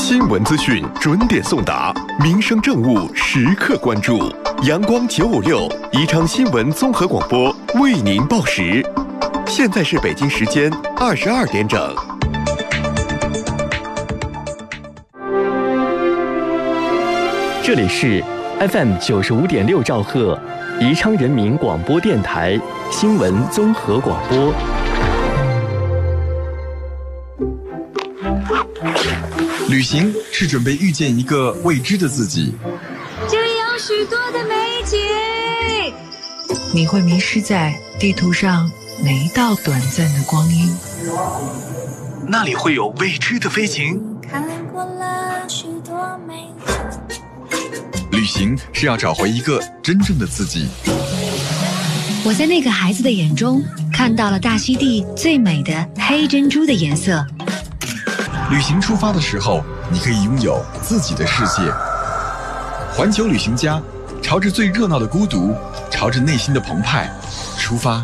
新闻资讯准点送达，民生政务时刻关注。阳光956宜昌新闻综合广播为您报时。现在是北京时间22点整。 这里是 FM 95.6兆赫，宜昌人民广播电台新闻综合广播。 旅行是准备遇见一个未知的自己， 这里有许多的美景， 你会迷失在地图上每一道短暂的光阴， 那里会有未知的飞行。 看过了许多美景， 旅行是要找回一个真正的自己。 我在那个孩子的眼中看到了大溪地最美的黑珍珠的颜色。 旅行出发的时候，你可以拥有自己的世界。环球旅行家，朝着最热闹的孤独，朝着内心的澎湃出发。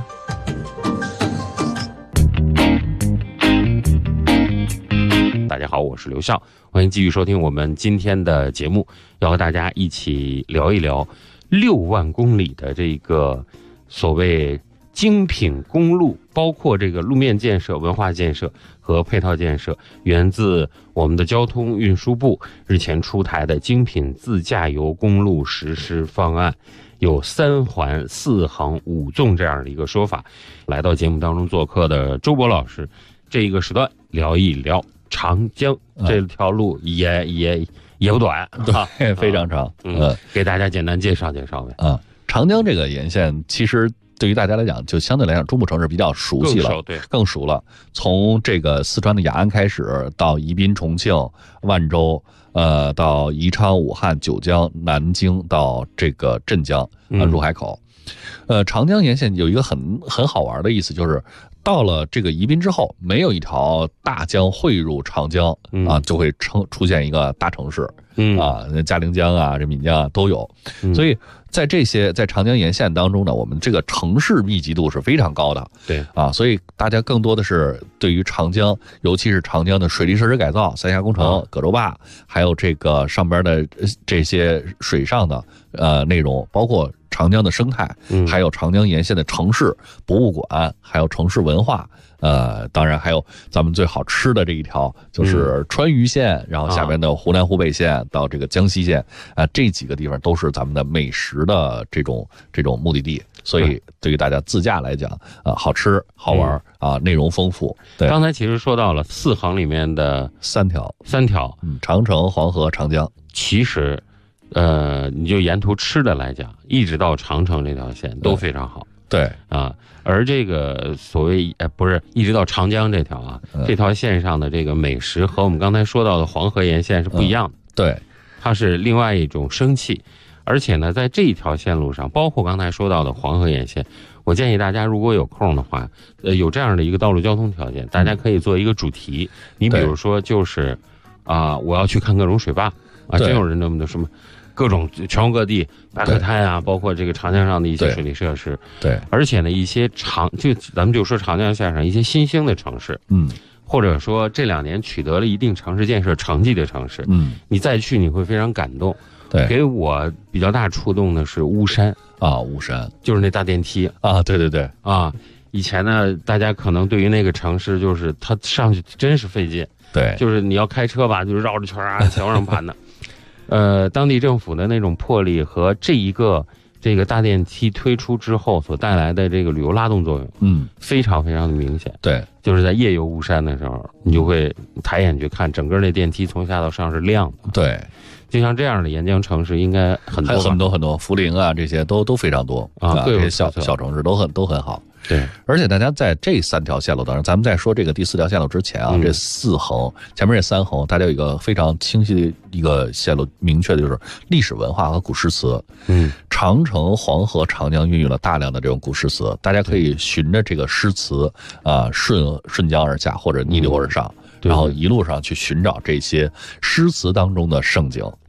大家好，我是刘笑，欢迎继续收听我们今天的节目，要和大家一起聊一聊6万公里的这个所谓精品公路，包括这个路面建设、文化建设和配套建设，源自我们的交通运输部日前出台的精品自驾游公路实施方案，有3环、4横、5纵这样的一个说法。来到节目当中做客的周博老师，这一个时段聊一聊长江这条路也不短， 对，非常长。 给大家简单介绍介绍呗。 长江这个沿线其实对于大家来讲，就相对来讲中部城市比较熟悉了，更熟了。从这个四川的雅安开始，到宜宾、重庆、万州，到宜昌、武汉、九江、南京，到这个镇江入海口。长江沿线有一个很好玩的意思，就是到了这个宜宾之后，没有一条大江汇入长江就会出现一个大城市嘉陵江啊、这岷江啊都有。所以在长江沿线当中呢，我们这个城市密集度是非常高的。 对所以大家更多的是对于长江，尤其是长江的水利设施改造、三峡工程、葛洲坝，还有这个上边的这些水上的内容，包括长江的生态，还有长江沿线的城市博物馆，还有城市文化，当然还有咱们最好吃的这一条，就是川渝线，然后下边的湖南湖北线到这个江西线这几个地方都是咱们的美食的这种目的地。所以对于大家自驾来讲，好吃好玩内容丰富。对， 刚才其实说到了4横里面的3条， 长城、黄河、长江。 其实你就沿途吃的来讲，一直到长城这条线都非常好。 对而这个所谓不是一直到长江这条这条线上的这个美食和我们刚才说到的黄河沿线是不一样的。 对， 它是另外一种生气。而且呢，在这一条线路上，包括刚才说到的黄河沿线，我建议大家如果有空的话，有这样的一个道路交通条件，大家可以做一个主题。你比如说就是我要去看各种水坝真有人这么的什么各种全国各地白海滩包括这个长江上的一些水利设施。 对， 而且呢，一些咱们就说长江线上一些新兴的城市，或者说这2年取得了一定城市建设成绩的城市，你再去你会非常感动。 对， 给我比较大触动的是巫山巫山就是那大电梯对以前呢，大家可能对于那个城市就是它上去真是费劲， 对， 就是你要开车吧，就是绕着圈桥上盘的。当地政府的那种魄力和这个大电梯推出之后所带来的这个旅游拉动作用，非常非常的明显。对，就是在夜游巫山的时候，你就会抬眼去看整个那电梯从下到上是亮的。 对。 就像这样的沿江城市应该很多， 还有很多涪陵这些都非常多这些小城市都很好。 对， 而且大家在这3条线路当中，咱们在说这个第4条线路之前这4横前面这3横，大家有一个非常清晰的一个线路，明确的就是历史文化和古诗词。长城、黄河、长江孕育了大量的这种古诗词，大家可以循着这个诗词顺江而下或者逆流而上，然后一路上去寻找这些诗词当中的盛景。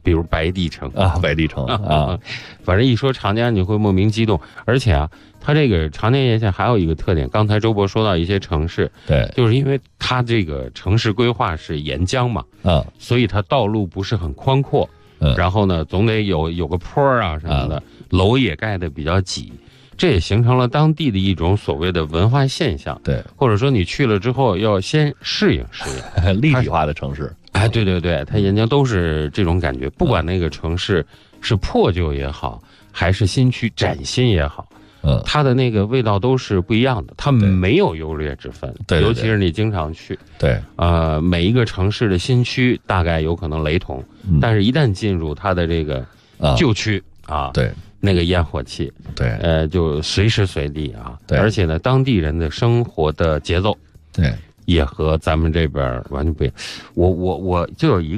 比如白帝城啊，白帝城啊， 反正一说长江你会莫名激动。而且啊，它这个长江沿线还有一个特点，刚才周博说到一些城市， 对， 就是因为它这个城市规划是沿江嘛，所以它道路不是很宽阔，然后呢总得有个坡啊什么的，楼也盖得比较挤。这也形成了当地的一种所谓的文化现象， 对， 或者说你去了之后要先适应立体化的城市。 哎，对对对，它沿江都是这种感觉，不管那个城市是破旧也好，还是新区崭新也好，它的那个味道都是不一样的，它没有优劣之分。 对， 尤其是你经常去， 对， 每一个城市的新区大概有可能雷同，但是一旦进入它的这个旧区啊， 对。 那个烟火气， 对， 就随时随地啊， 对， 而且呢，当地人的生活的节奏， 对， 也和咱们这边完全不一样。我就有一个。